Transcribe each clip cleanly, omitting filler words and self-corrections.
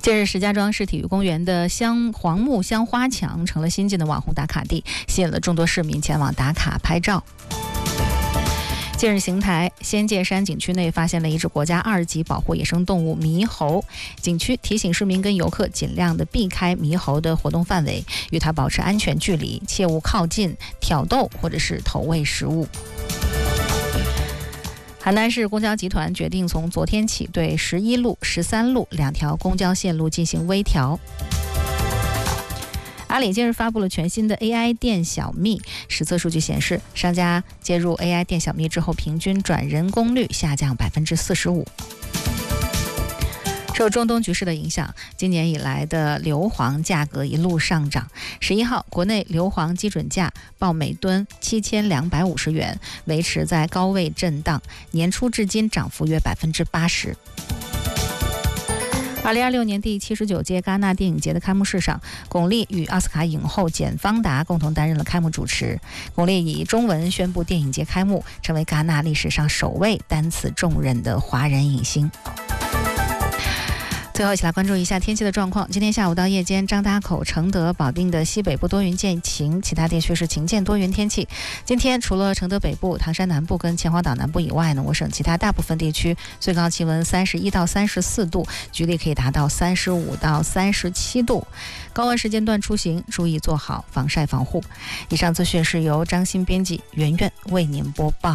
近日，石家庄市体育公园的黄木香花墙成了新晋的网红打卡地，吸引了众多市民前往打卡拍照。近日，邢台仙界山景区内发现了一只国家2级保护野生动物猕猴，景区提醒市民跟游客尽量的避开猕猴的活动范围，与它保持安全距离，切勿靠近、挑逗或者是投喂食物。海南市公交集团决定从昨天起对11路、13路2条公交线路进行微调。阿里近日发布了全新的 AI 店小蜜，实测数据显示，商家接入 AI 店小蜜之后，平均转人工率下降45%。受中东局势的影响，今年以来的硫磺价格一路上涨。11号，国内硫磺基准价报每吨7250元，维持在高位震荡，年初至今涨幅约80%。2026年第79届戛纳电影节的开幕式上，巩俐与奥斯卡影后简芳达共同担任了开幕主持。巩俐以中文宣布电影节开幕，成为戛纳历史上首位担此重任的华人影星。最后一起来关注一下天气的状况。今天下午到夜间，张家口、承德、保定的西北部多云见晴，其他地区是晴间多云天气。今天除了承德北部、唐山南部跟秦皇岛南部以外呢，我省其他大部分地区最高气温31到34度，局里可以达到35到37度。高温时间段出行注意做好防晒防护。以上资讯是由张欣编辑，圆圆为您播报。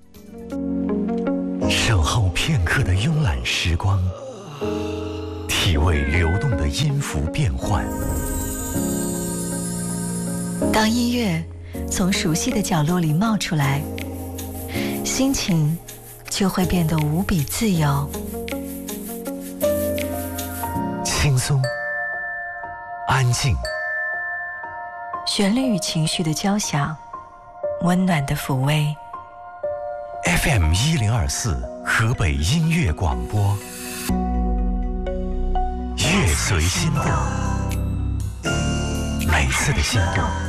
守候片刻的慵懒时光，体味流动的音符变换。 当音乐从熟悉的角落里冒出来，心情就会变得无比自由。 轻松，安静， 旋律与情绪的交响，温暖的抚慰。 FM 1024河北音乐广播，乐随心动，每次的心动